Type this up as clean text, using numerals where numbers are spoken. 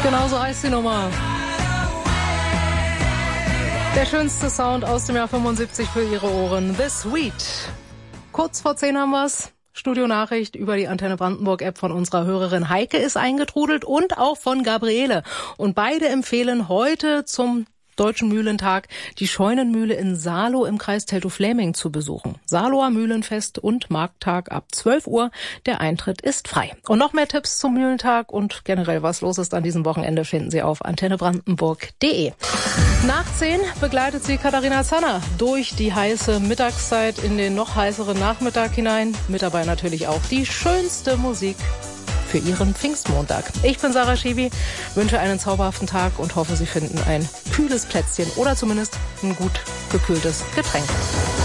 Genauso heißt die Nummer. Der schönste Sound aus dem Jahr 75 für Ihre Ohren. The Sweet. Kurz vor 10 haben wir's. Studionachricht über die Antenne Brandenburg App von unserer Hörerin Heike ist eingetrudelt und auch von Gabriele. Und beide empfehlen heute zum Deutschen Mühlentag die Scheunenmühle in Salow im Kreis Teltow-Fläming zu besuchen. Salower Mühlenfest und Markttag ab 12 Uhr. Der Eintritt ist frei. Und noch mehr Tipps zum Mühlentag und generell was los ist an diesem Wochenende finden Sie auf antennebrandenburg.de. Nach 10 begleitet sie Katharina Zanner durch die heiße Mittagszeit in den noch heißeren Nachmittag hinein. Mit dabei natürlich auch die schönste Musik für Ihren Pfingstmontag. Ich bin Sarah Schiwi, wünsche einen zauberhaften Tag und hoffe, Sie finden ein kühles Plätzchen oder zumindest ein gut gekühltes Getränk.